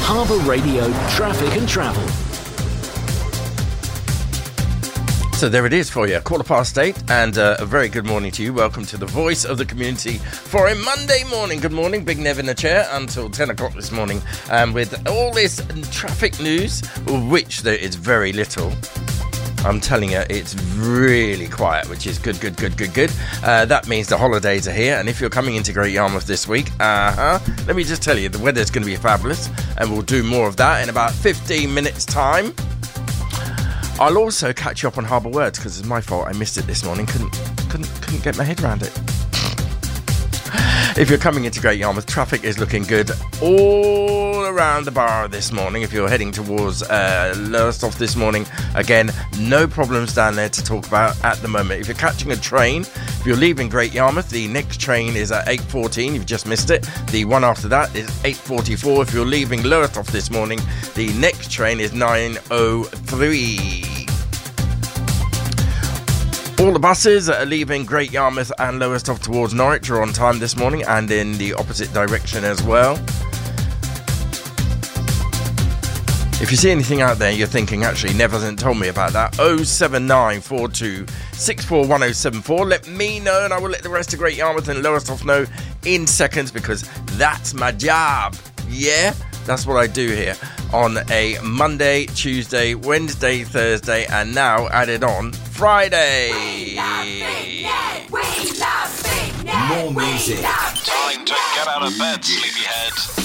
Harbour Radio Traffic and Travel. So there it is for you, 8:15, and a very good morning to you. Welcome to the voice of the community for a Monday morning. Good morning, Big Nev in the chair until 10 o'clock this morning. And with all this traffic news, of which there is very little, I'm telling you, it's really quiet, which is good. That means the holidays are here, and if you're coming into Great Yarmouth this week, let me just tell you, the weather's going to be fabulous, and we'll do more of that in about 15 minutes' time. I'll also catch you up on Harbour Words, because it's my fault. I missed it this morning. Couldn't get my head around it. If you're coming into Great Yarmouth, traffic is looking good all around the borough this morning. If you're heading towards Lowestoft this morning, again, no problems down there to talk about at the moment. If you're catching a train, if you're leaving Great Yarmouth, the next train is at 8:14. You've just missed it. The one after that is 8:44. If you're leaving Lowestoft this morning, the next train is 9:03. All the buses that are leaving Great Yarmouth and Lowestoft towards Norwich are on time this morning, and in the opposite direction as well. If you see anything out there you're thinking, actually, Nev hasn't told me about that, 07942 641074. Let me know, and I will let the rest of Great Yarmouth and Lowestoft know in seconds, because that's my job. Yeah, that's what I do here on a Monday, Tuesday, Wednesday, Thursday, and now added on Friday. We love Big Ned. We love Big Ned. More music. We love Big Time to get out of bed, sleepyhead.